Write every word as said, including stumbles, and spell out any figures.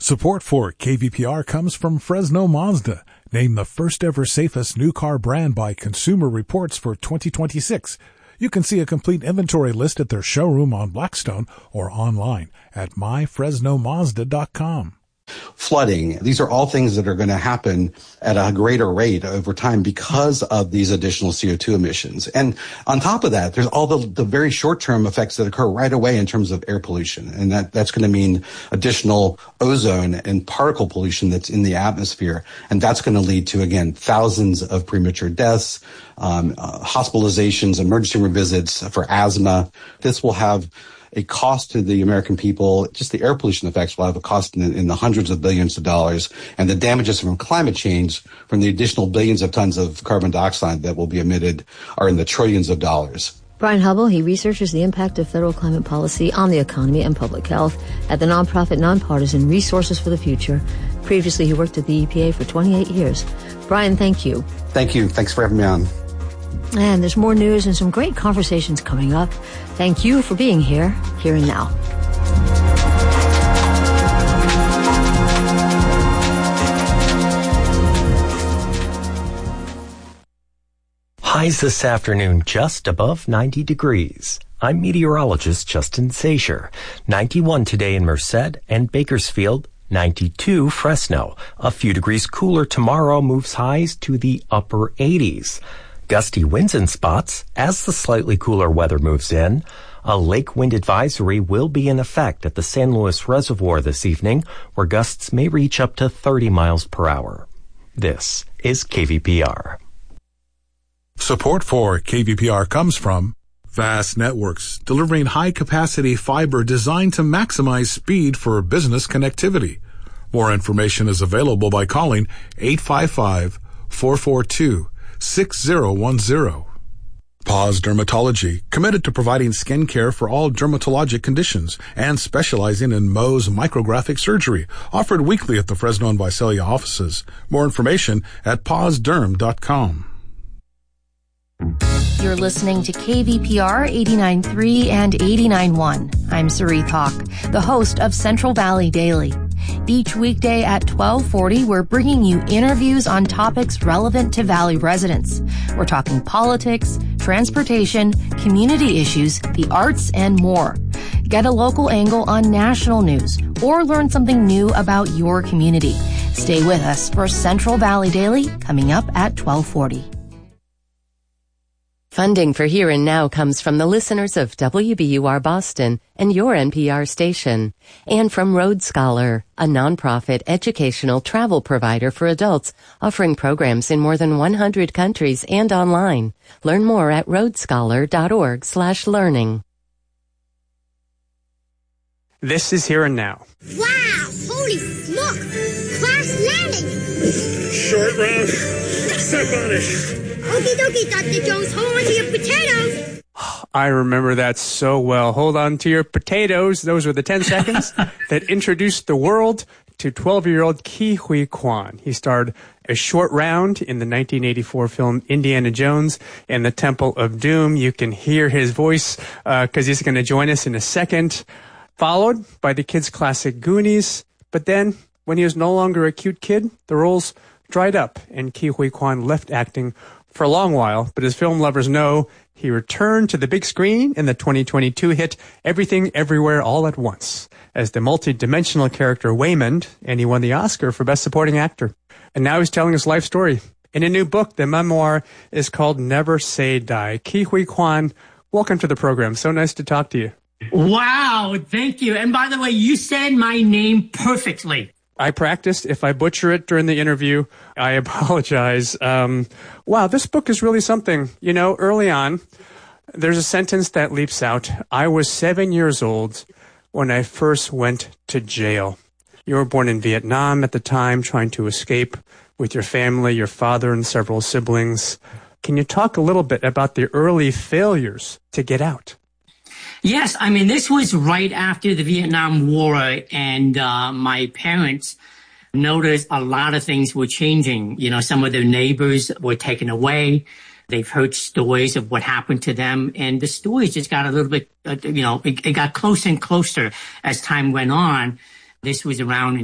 Support for K V P R comes from Fresno Mazda, named the first ever safest new car brand by Consumer Reports for twenty twenty-six. You can see a complete inventory list at their showroom on Blackstone or online at my fresno mazda dot com. Flooding. These are all things that are going to happen at a greater rate over time because of these additional C O two emissions. And on top of that, there's all the, the very short-term effects that occur right away in terms of air pollution. And that, that's going to mean additional ozone and particle pollution that's in the atmosphere. And that's going to lead to, again, thousands of premature deaths, um, uh, hospitalizations, emergency room visits for asthma. This will have a cost to the American people. Just the air pollution effects will have a cost in, in the hundreds of billions of dollars, and the damages from climate change from the additional billions of tons of carbon dioxide that will be emitted are in the trillions of dollars. Brian Hubble, he researches the impact of federal climate policy on the economy and public health at the nonprofit Nonpartisan Resources for the Future. Previously, he worked at the E P A for twenty-eight years. Brian, thank you. Thank you. Thanks for having me on. And there's more news and some great conversations coming up. Thank you for being here, here and now. Highs this afternoon just above ninety degrees. I'm meteorologist Justin Zacher. ninety-one today in Merced and Bakersfield. ninety-two Fresno. A few degrees cooler tomorrow moves highs to the upper eighties. Gusty winds in spots as the slightly cooler weather moves in. A lake wind advisory will be in effect at the San Luis Reservoir this evening, where gusts may reach up to thirty miles per hour. This is K V P R. Support for K V P R comes from Vast Networks, delivering high-capacity fiber designed to maximize speed for business connectivity. More information is available by calling eight five five, four four two, six zero one zero. Paws Dermatology, committed to providing skin care for all dermatologic conditions and specializing in Mohs micrographic surgery, offered weekly at the Fresno and Visalia offices. More information at paws derm dot com. You're listening to K V P R eighty-nine point three and eighty-nine point one. I'm Sarith Hawk, the host of Central Valley Daily. Each weekday at twelve forty, we're bringing you interviews on topics relevant to Valley residents. We're talking politics, transportation, community issues, the arts, and more. Get a local angle on national news or learn something new about your community. Stay with us for Central Valley Daily coming up at twelve forty. Funding for Here and Now comes from the listeners of W B U R Boston and your N P R station, and from Road Scholar, a nonprofit educational travel provider for adults offering programs in more than one hundred countries and online. Learn more at roadscholar.org slash learning. This is Here and Now. Wow! Holy smoke! Crash landing! Short round. Step on it. Okie dokie, Doctor Jones, hold on to your potatoes. I remember that so well. Hold on to your potatoes. Those were the ten seconds that introduced the world to twelve-year-old Ke Huy Quan. He starred a short round in the nineteen eighty-four film Indiana Jones and the Temple of Doom. You can hear his voice because uh, he's going to join us in a second, followed by the kids' classic Goonies. But then, when he was no longer a cute kid, the roles dried up, and Ke Huy Quan left acting for a long while, but as film lovers know, he returned to the big screen in the twenty twenty-two hit Everything Everywhere All at Once as the multi-dimensional character Waymond, and he won the Oscar for Best Supporting Actor. And now he's telling his life story. In a new book, the memoir is called Never Say Die. Ke Huy Quan, welcome to the program. So nice to talk to you. Wow, thank you. And by the way, you said my name perfectly. I practiced. If I butcher it during the interview, I apologize. Um, wow, this book is really something. You know, early on, there's a sentence that leaps out. I was seven years old when I first went to jail. You were born in Vietnam at the time, trying to escape with your family, your father and several siblings. Can you talk a little bit about the early failures to get out? Yes, I mean, this was right after the Vietnam War, and uh, my parents noticed a lot of things were changing. You know, some of their neighbors were taken away. They've heard stories of what happened to them, and the stories just got a little bit, uh, you know, it, it got closer and closer as time went on. This was around